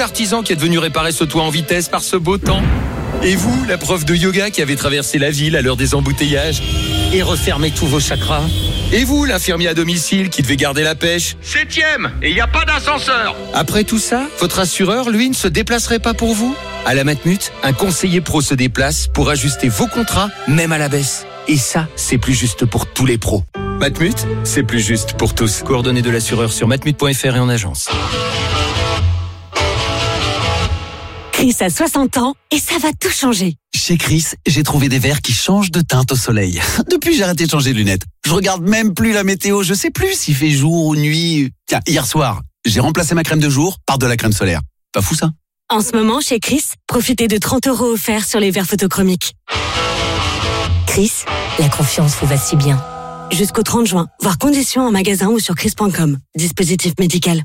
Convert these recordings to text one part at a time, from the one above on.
l'artisan qui est venu réparer ce toit en vitesse par ce beau temps. Et vous, la prof de yoga qui avait traversé la ville à l'heure des embouteillages et refermé tous vos chakras. Et vous, l'infirmier à domicile qui devait garder la pêche. 7e, et il n'y a pas d'ascenseur. Après tout ça, votre assureur, lui, ne se déplacerait pas pour vous ? À la Matmut, un conseiller pro se déplace pour ajuster vos contrats, même à la baisse. Et ça, c'est plus juste pour tous les pros. Matmut, c'est plus juste pour tous. Coordonnées de l'assureur sur matmut.fr et en agence. Chris a 60 ans et ça va tout changer. Chez Chris, j'ai trouvé des verres qui changent de teinte au soleil. Depuis, j'ai arrêté de changer de lunettes. Je regarde même plus la météo, je sais plus s'il fait jour ou nuit. Tiens, hier soir, j'ai remplacé ma crème de jour par de la crème solaire. Pas fou ça ? En ce moment, chez Chris, profitez de 30 € offerts sur les verres photochromiques. Chris, la confiance vous va si bien. Jusqu'au 30 juin, voir conditions en magasin ou sur chris.com. Dispositif médical.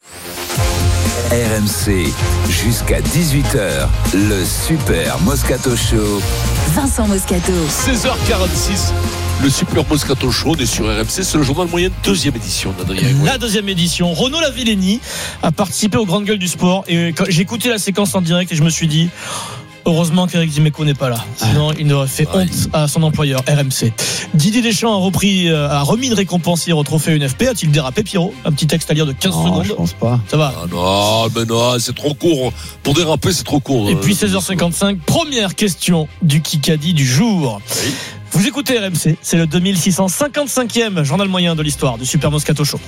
RMC, jusqu'à 18h, le Super Moscato Show. Vincent Moscato. 16h46, le Super Moscato Show, on est sur RMC, c'est le journal moyen, deuxième édition d'Adrien. La deuxième édition. Renaud Lavillenie a participé aux Grandes Gueules du Sport et quand j'ai écouté la séquence en direct et je me suis dit... Heureusement qu'Éric Dimeco n'est pas là. Sinon, il aurait fait honte à son employeur, RMC. Didier Deschamps a remis une récompense hier au trophée UNFP. A-t-il dérapé, Pierrot ? Un petit texte à lire de 15 secondes. Je pense pas. Ça va ? Non, c'est trop court. Pour déraper, c'est trop court. Et puis 16h55, première question du Kikadi du jour. Oui. Vous écoutez RMC, c'est le 2655e journal moyen de l'histoire du Super Moscato Show.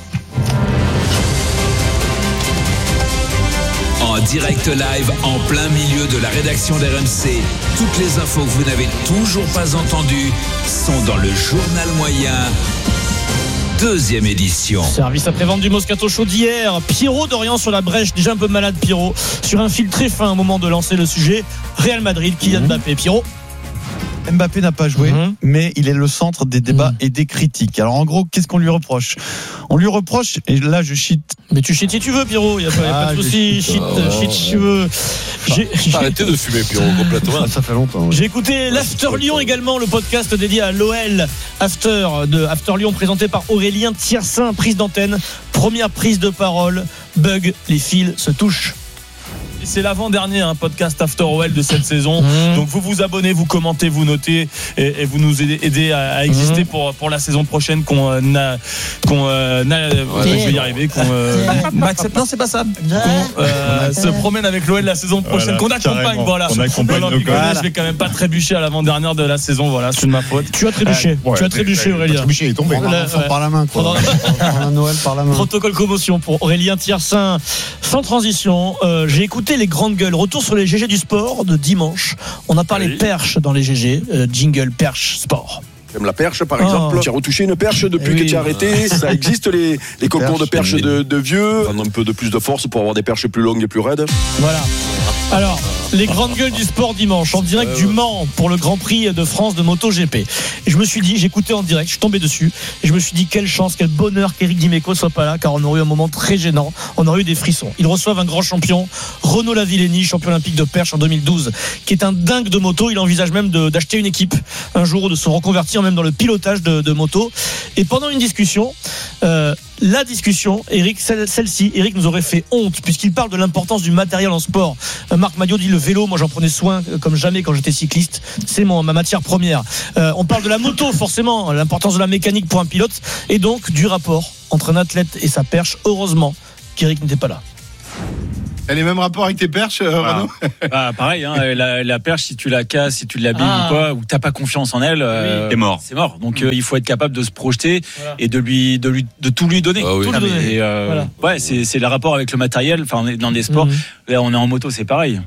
En direct live, en plein milieu de la rédaction d'RMC. Toutes les infos que vous n'avez toujours pas entendues sont dans le journal moyen. Deuxième édition. Service après-vente du Moscato Show d'hier. Pierrot Dorian sur la brèche, déjà un peu malade Pierrot. Sur un fil très fin au moment de lancer le sujet. Real Madrid, Kylian Mbappé. Pierrot. Mbappé n'a pas joué, mais il est le centre des débats et des critiques. Alors en gros, qu'est-ce qu'on lui reproche ? On lui reproche, et là je cheat. Mais tu cheats si tu veux, Pierrot, il n'y a pas de souci. Cheat si tu veux. Arrêtez de fumer, Pierrot, complètement. Ça fait longtemps. Oui. J'ai écouté l'After Lyon également, le podcast dédié à l'OL After Lyon, présenté par Aurélien Tiersin, prise d'antenne. Première prise de parole, bug, les fils se touchent. C'est l'avant-dernier podcast After OL de cette saison. Donc vous vous abonnez, vous commentez, vous notez et vous nous aidez à exister pour la saison prochaine je vais y arriver. Non, c'est pas ça. Qu'on se promène avec l'OL la saison prochaine. Qu'on accompagne. Voilà. Je vais quand même pas trébucher à l'avant-dernière de la saison. Voilà, c'est de ma faute. Tu as trébuché. Aurélien. Trébuché, il est tombé. Par la main. Un Noël par la main. Protocole commotion pour Aurélien Tiersin. Sans transition, j'ai écouté les grandes gueules. Retour sur les GG du sport de dimanche. On a parlé perche dans les GG. Jingle perche sport. Comme la perche, par exemple. Tu as retouché une perche depuis que tu as arrêté. Ça existe, les concours de perche de vieux. Prendre un peu de plus de force pour avoir des perches plus longues et plus raides. Voilà. Alors, les grandes gueules du sport dimanche, en direct du Mans pour le Grand Prix de France de MotoGP. Et je me suis dit, j'écoutais en direct, je suis tombé dessus, et je me suis dit, quelle chance, quel bonheur qu'Éric Dimeco soit pas là, car on aurait eu un moment très gênant, on aurait eu des frissons. Ils reçoivent un grand champion, Renaud Lavillenie, champion olympique de perche en 2012, qui est un dingue de moto. Il envisage même d'acheter une équipe un jour, de se reconvertir même dans le pilotage de moto. Et pendant une discussion, la discussion, Eric, celle-ci, Eric nous aurait fait honte puisqu'il parle de l'importance du matériel en sport. Marc Madio dit le vélo, moi j'en prenais soin comme jamais quand j'étais cycliste, c'est ma matière première. On parle de la moto forcément, l'importance de la mécanique pour un pilote et donc du rapport entre un athlète et sa perche. Heureusement qu'Eric n'était pas là. Elle a les mêmes rapports avec tes perches, Renaud ? Pareil, la perche, si tu la casses, si tu l'abîmes ou quoi, ou t'as pas confiance en elle, c'est mort. C'est mort. Donc il faut être capable de se projeter et de tout lui donner. Tout lui donner. Et, ouais, c'est le rapport avec le matériel. Enfin, dans des sports, là, on est en moto, c'est pareil.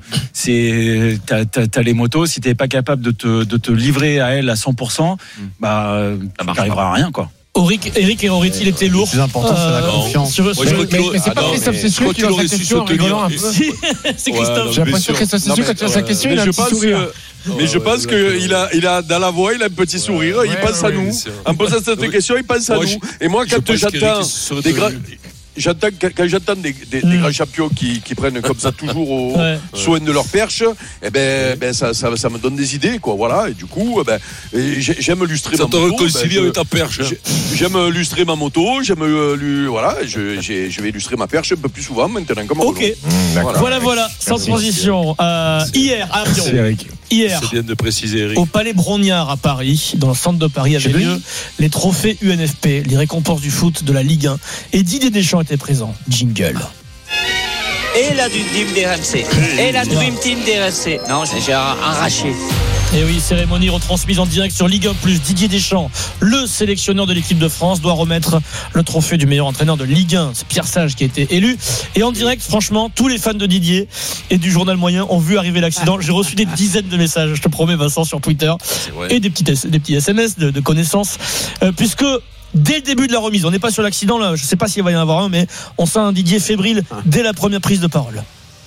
T'as les motos, si t'es pas capable de te livrer à elle à 100%, t'arriveras à rien, quoi. Eric et Aurélien, il était lourd. Le plus important, c'est la confiance. Mais c'est pas Christophe Cessieux qui a sa question en rigolant un peu. C'est Christophe. J'ai l'impression que Christophe Cessieux, quand il a sa question, il a un petit sourire. Mais je pense qu'il a dans la voix, il a un petit sourire, il pense à nous. En posant cette question, il pense à nous. Et moi, quand j'attends des grands... quand j'entends des grands champions qui prennent comme ça toujours soin de leur perche, ça me donne des idées, quoi. Voilà. Et du coup, j'aime lustrer ma moto. Ça te réconcilie avec ta perche. J'aime lustrer ma moto. Je vais illustrer ma perche un peu plus souvent maintenant. Comme ok. Voilà. Sans transition. Hier, à Lyon. Hier, c'est bien de préciser, Eric. Au Palais Brognard à Paris, dans le centre de Paris, avait lieu les trophées UNFP, les récompenses du foot de la Ligue 1. Et Didier Deschamps était présent. Jingle. Et la Dream Team d'RMC. Et la Dream Team d'RMC. Non, j'ai arraché. Et oui, cérémonie retransmise en direct sur Ligue 1+. Didier Deschamps, le sélectionneur de l'équipe de France, doit remettre le trophée du meilleur entraîneur de Ligue 1. C'est Pierre Sage qui a été élu. Et en direct, franchement, tous les fans de Didier et du journal moyen ont vu arriver l'accident. J'ai reçu des dizaines de messages, je te promets, Vincent, sur Twitter. Et des petits SMS de connaissances. Puisque dès le début de la remise, on n'est pas sur l'accident là, je ne sais pas s'il va y en avoir un, mais on sent un Didier fébrile dès la première prise de parole.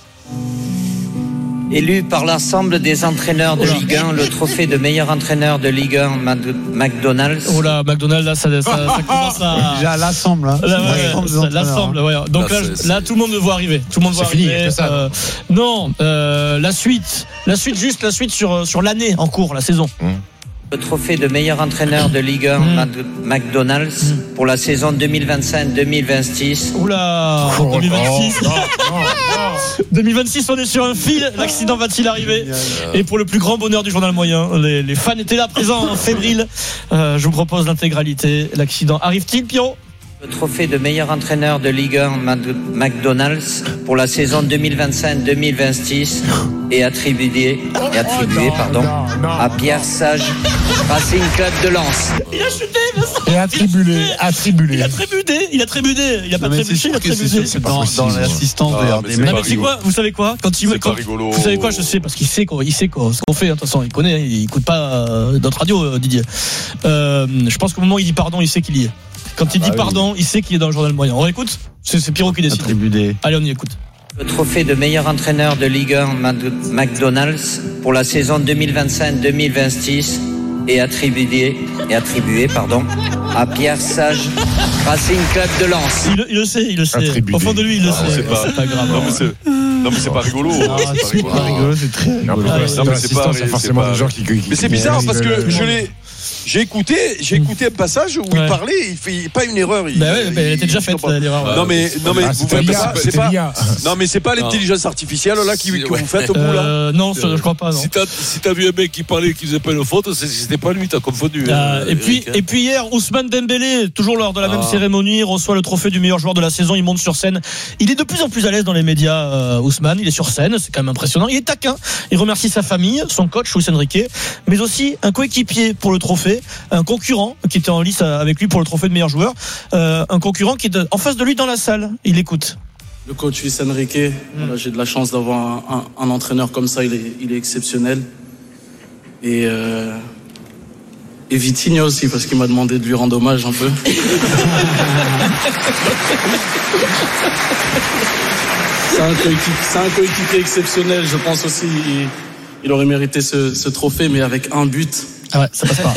Élu par l'ensemble des entraîneurs de Ligue 1, le trophée de meilleur entraîneur de Ligue 1, McDonald's. Oh là, McDonald's, là, ça commence à. Déjà, l'assemble. Hein. L'assemble, ouais. Donc là, tout le monde me voit arriver. Tout le monde voit arriver. Non, la suite sur l'année en cours, la saison. Le trophée de meilleur entraîneur de Ligue 1, McDonald's, pour la saison 2025-2026. Oula, 2026. 2026, on est sur un fil. L'accident va-t-il arriver? Et pour le plus grand bonheur du journal moyen, les fans étaient là présents en février. Je vous propose l'intégralité. L'accident arrive-t-il, Pierrot? Le trophée de meilleur entraîneur de Ligue 1, McDonald's, pour la saison 2025-2026 est attribué à Pierre Sage, Racing Club de Lens. Il a chuté, et attribué. Il a trémudé. Il a pas trébuché, il a trémudé. C'est dans l'assistance des mecs. Mais quoi? Vous savez quoi? Vous savez quoi? Je sais, parce qu'il sait ce qu'on fait. De toute façon, il connaît, il écoute pas notre radio, Didier. Je pense qu'au moment où il dit pardon, il sait qu'il y est. Quand il dit pardon, il sait qu'il est dans le journal moyen. On écoute? C'est Pierrot qui décide. Allez, on y écoute. Le trophée de meilleur entraîneur de Ligue 1, McDonald's, pour la saison 2025-2026 est attribué à Pierre Sage, Racing Club de Lens. Il le sait. Au fond de lui, il le sait. C'est pas grave. Non mais c'est pas rigolo. C'est pas rigolo, c'est très rigolo. C'est forcément des gens qui. Mais c'est bizarre parce que j'ai écouté un passage où il parlait, il fait pas une erreur. Elle était déjà faite l'erreur. Non mais vous faites pas. Non mais c'est pas l'intelligence artificielle là que vous faites au bout là. Non, je crois pas. Si t'as vu un mec qui parlait qui faisait pas une faute, c'était pas lui, t'as confondu. Et puis hier, Ousmane Dembélé, toujours lors de la même cérémonie, reçoit le trophée du meilleur joueur de la saison. Il monte sur scène. Il est de plus en plus à l'aise dans les médias. Ousmane, il est sur scène, c'est quand même impressionnant. Il est taquin. Il remercie sa famille, son coach Luis Enrique, mais aussi un coéquipier pour le trophée. Un concurrent qui était en lice avec lui pour le trophée de meilleur joueur, un concurrent qui est en face de lui dans la salle. Il écoute. Le coach Luis Enrique, voilà, j'ai de la chance d'avoir un entraîneur comme ça, il est exceptionnel. Et Vitinha aussi, parce qu'il m'a demandé de lui rendre hommage un peu. C'est un coéquipier exceptionnel, je pense aussi. Il aurait mérité ce trophée, mais avec un but. Ah ouais, ça passe pas.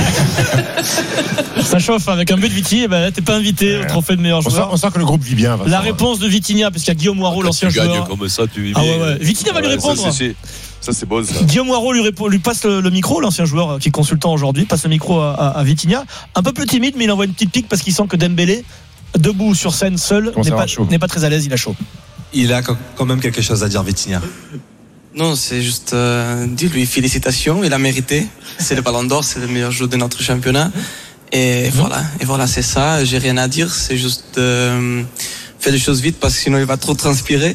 Ça chauffe avec un but de Vitinha, t'es pas invité au trophée de meilleur joueur. On sent que le groupe vit bien. Vincent. La réponse de Vitinha, parce qu'il y a Guillaume Waro, l'ancien joueur. Tu gagnes comme ça, tu vis bien. Ouais. Vitinha va lui répondre. Ça c'est bon ça. Guillaume Waro lui passe le micro, l'ancien joueur qui est consultant aujourd'hui, passe le micro à Vitinha. Un peu plus timide, mais il envoie une petite pique parce qu'il sent que Dembélé, debout sur scène seul, n'est pas très à l'aise, il a chaud. Il a quand même quelque chose à dire, Vitinha. Non, c'est juste dis-lui félicitations, il a mérité. C'est le Ballon d'Or, c'est le meilleur joueur de notre championnat. Et voilà, c'est ça. J'ai rien à dire, c'est juste fais les choses vite parce que sinon il va trop transpirer.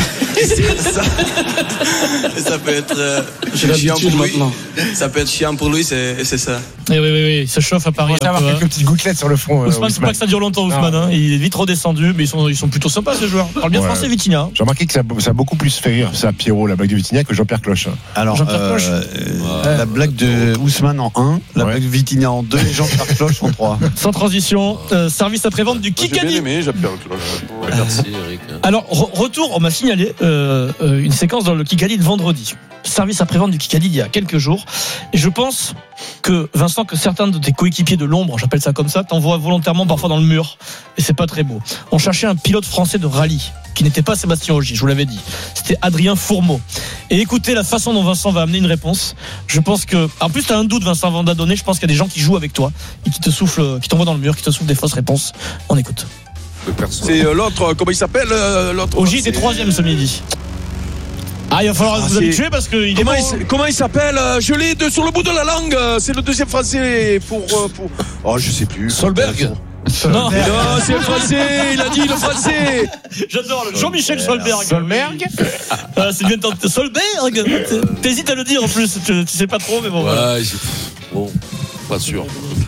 Ça peut être chiant pour lui. Ça peut être chiant pour lui, c'est ça. Et oui, il se chauffe à Paris. On va avoir quelques petites gouttelettes sur le front. Ousmane, c'est pas que ça dure longtemps, Ousmane. Il est vite redescendu, mais ils sont plutôt sympas ces joueurs. Parle bien français, Vitinha. J'ai remarqué que ça a beaucoup plus fait rire, ça, Pierrot, la blague de Vitinha, que Jean-Pierre Cloche. Alors, la blague de Ousmane en 1, la blague de Vitinha en 2 et Jean-Pierre Cloche en 3. Sans transition, service après-vente du Kikadi. J'ai bien aimé Jean-Pierre Cloche. Merci Eric. Alors, retour, on m'a signalé une séquence dans le Kikadi de vendredi. Service après-vente du Kikadi il y a quelques jours. Et je pense que, Vincent, que certains de tes coéquipiers de l'ombre, j'appelle ça comme ça, t'envoient volontairement parfois dans le mur. Et c'est pas très beau. On cherchait un pilote français de rallye, qui n'était pas Sébastien Ogier, je vous l'avais dit. C'était Adrien Fourmeau. Et écoutez la façon dont Vincent va amener une réponse. Je pense que, en plus, t'as un doute, Vincent, avant d'adonner. Je pense qu'il y a des gens qui jouent avec toi et qui te soufflent, qui t'envoient dans le mur, qui te soufflent des fausses réponses. On écoute. C'est l'autre, comment il s'appelle l'autre? Ogier était 3e ce midi. Ah, il va falloir vous habituer parce que comment il s'appelle? Je l'ai sur le bout de la langue. C'est le deuxième français pour. Oh, je sais plus. Solberg. Non, c'est le français. Il a dit le français. J'adore le Jean-Michel Solberg. C'est bien tenté. Solberg. T'hésites à le dire en plus. Tu sais pas trop, mais bon. Ouais, bon, pas sûr.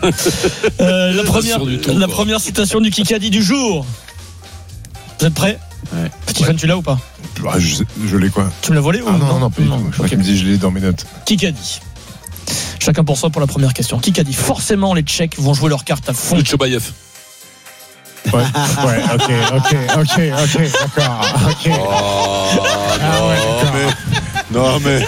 La première citation du Kikadi du jour. Vous êtes prêts? Ouais. Petit fan, tu l'as ou pas? Je l'ai quoi? Tu me l'as volé ou non, pas du tout. Je crois qu'il me dit je l'ai dans mes notes. Kikadi. Chacun pour soi pour la première question. Kikadi. Forcément, les Tchèques vont jouer leur carte à fond. Le Tchebaïev. Ouais, ok, d'accord. Ok. Non mais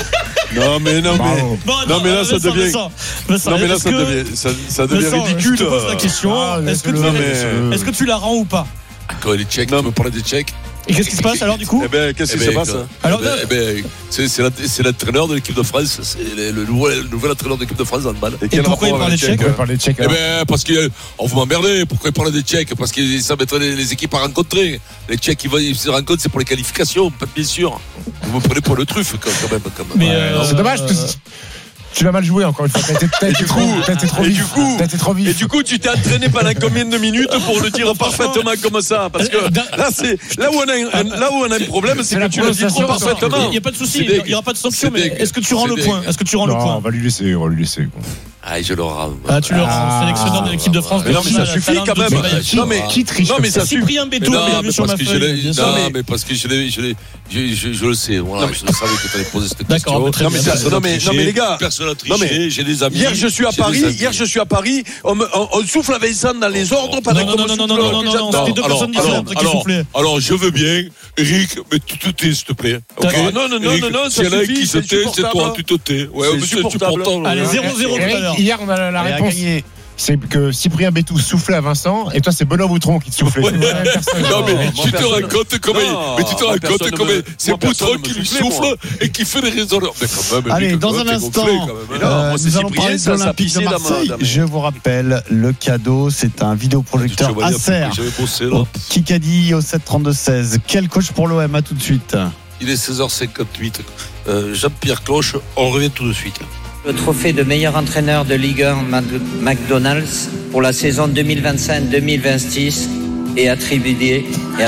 là ça devient. Non mais là ça devient ridicule. Je te pose la question. Est-ce que tu la rends ou pas? Quand les Tchèques, tu veux parler des Tchèques? Et qu'est-ce qui se passe alors du coup? Qu'est-ce qui se passe? Alors, c'est l'entraîneur de l'équipe de France, c'est le nouvel entraîneur de l'équipe de France dans le bal. Et pourquoi il parle des Tchèques? Parce qu'on vous m'emmerdez. Pourquoi il parle des Tchèques? Parce que ça mettrait les équipes à rencontrer. Les Tchèques ils se rencontrent, c'est pour les qualifications, bien sûr. Vous me prenez pour le truffe quand même. Mais c'est dommage. Tu l'as mal joué encore une fois. T'as été trop vif. Et du coup, tu t'es entraîné pendant combien de minutes pour le dire parfaitement comme ça? Parce que là où on a un problème, c'est que tu le dis trop parfaitement. Il n'y a pas de souci, il n'y aura pas de sanction. Mais est-ce que tu rends le point? Non, on va lui laisser. Ah, je le rends. Ah, tu le rends, sélectionneur de l'équipe de France. Mais non, mais ça suffit quand même. Qui triche? Non, mais ça suffit. Cyprien Bétou, sur ma feuille. Non, mais parce que je le sais. Voilà, je savais que tu allais poser cette question. D'accord, non, mais les gars. Personne n'a triché, j'ai des amis. Hier, je suis à Paris. On souffle à Vincent dans les ordres. Non, c'était deux personnes différentes qui soufflaient. Alors, je veux bien, Eric, mais tu te tais, s'il te plaît. Non, s'il y en a qui se tait, c'est toi, tu te tais. Ouais, c'est supportable. Allez, 0-0 tout à l'heure. Hier, on a la réponse. C'est que Cyprien Bétou soufflait à Vincent et toi c'est Benoît Boutron qui te soufflait. Non mais tu te rends compte comment c'est Boutron qui lui souffle et qui fait des raisonnements. Allez, dans un instant, nous allons parler de l'Olympique de Marseille. Je vous rappelle, le cadeau, c'est un vidéoprojecteur Acer. Kikadi au 7-32-16. Quel coach pour l'OM? À tout de suite. Il est 16h58. Jean-Pierre Cloche, on revient tout de suite. Le trophée de meilleur entraîneur de Ligue 1 McDonald's pour la saison 2025-2026 est attribué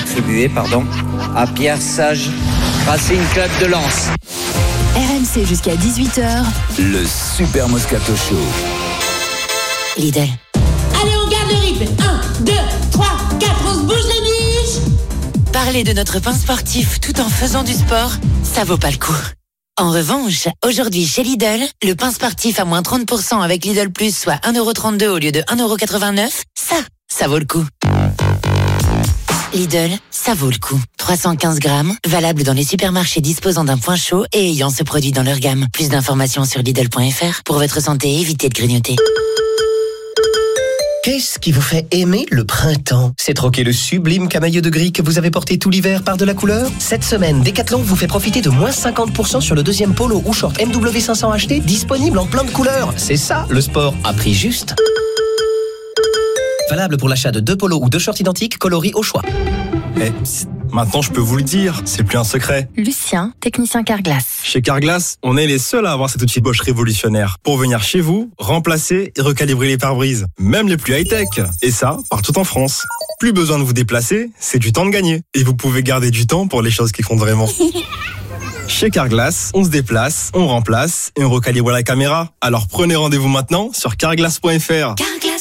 à Pierre Sage, Racing Club de Lens. RMC jusqu'à 18h. Le Super Moscato Show. Lidl. Allez, on garde le rythme. 1, 2, 3, 4, on se bouge les biches. Parler de notre pain sportif tout en faisant du sport, ça vaut pas le coup. En revanche, aujourd'hui chez Lidl, le pain sportif à moins 30% avec Lidl Plus, soit 1,32€ au lieu de 1,89€, ça vaut le coup. Lidl, ça vaut le coup. 315 grammes, valable dans les supermarchés disposant d'un point chaud et ayant ce produit dans leur gamme. Plus d'informations sur Lidl.fr. Pour votre santé, évitez de grignoter. Qu'est-ce qui vous fait aimer le printemps? C'est troquer le sublime camailleux de gris que vous avez porté tout l'hiver par de la couleur? Cette semaine, Decathlon vous fait profiter de moins 50% sur le deuxième polo ou short MW500 acheté, disponible en plein de couleurs. C'est ça, le sport à prix juste. Valable pour l'achat de 2 polos ou 2 shorts identiques coloris au choix. Maintenant, je peux vous le dire, c'est plus un secret. Lucien, technicien Carglass. Chez Carglass, on est les seuls à avoir cet outil Bosch révolutionnaire pour venir chez vous, remplacer et recalibrer les pare-brises, même les plus high-tech. Et ça, partout en France. Plus besoin de vous déplacer, c'est du temps de gagner. Et vous pouvez garder du temps pour les choses qui comptent vraiment. Chez Carglass, on se déplace, on remplace et on recalibre la caméra. Alors prenez rendez-vous maintenant sur carglass.fr. Carglass.